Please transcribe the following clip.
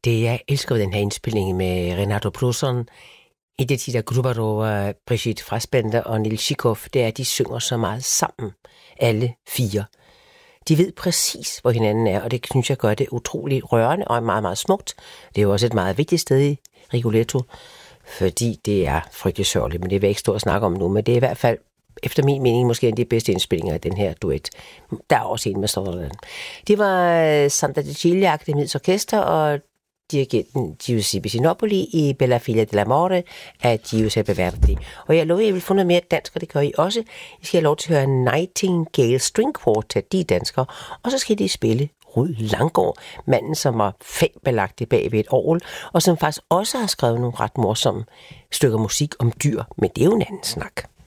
Det jeg elsker ved den her indspilning med Renato Plusson, Edita Grubarova, Brigitte Frasbender og Nils Chikov, det er, at de synger så meget sammen, alle fire. De ved præcis, hvor hinanden er, og det synes jeg gør det utroligt rørende og meget, meget smukt. Det er jo også et meget vigtigt sted i Rigoletto, fordi det er frygtelig sørgeligt, men det vil jeg ikke stå og snakke om nu, men det er i hvert fald efter min mening måske en af de bedste indspillinger af den her duet. Der er også en med Sutherland. Det var Santa Cecilia Akademiets Orkester og dirigenten Giuseppe Sinopoli i Bella Figlia dell'Amore af Giuseppe Verdi. Og jeg lover, at jeg vil få noget mere dansk, og det gør I også. I skal have lov til at høre Nightingale String Quartet, de er danskere, og så skal de spille Rud Langgaard, manden, som var fabelagtig bag ved et orgel, og som faktisk også har skrevet nogle ret morsomme stykker musik om dyr, men det er jo en anden snak.